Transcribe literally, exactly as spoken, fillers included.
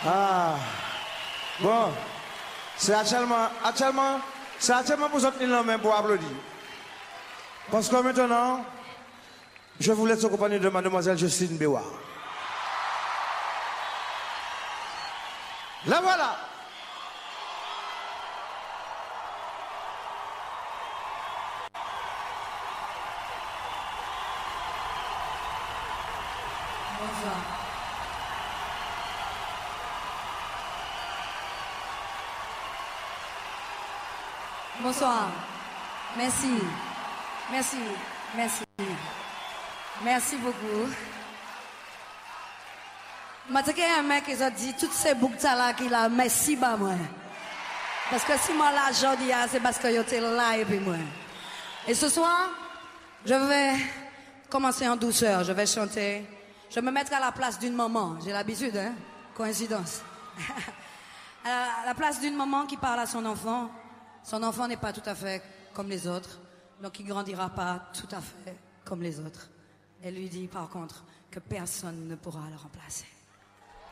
Ah. Bon. C'est actuellement, actuellement, c'est actuellement pour sortir la main pour applaudir. Parce que maintenant, je vous laisse accompagner de mademoiselle Justine Béwa. La voilà. Bonsoir. Bonsoir. Merci. Merci. Merci. Merci beaucoup. Je suis un mec qui a dit toutes ces boucles là qu'il a merci bah moi. Parce que si moi là je dis c'est parce que j'étais là et puis moi. Et ce soir, je vais commencer en douceur, je vais chanter. Je vais me mettre à la place d'une maman, j'ai l'habitude hein, coïncidence. À la place d'une maman qui parle à son enfant. Son enfant n'est pas tout à fait comme les autres, donc il grandira pas tout à fait comme les autres. Elle lui dit par contre que personne ne pourra le remplacer.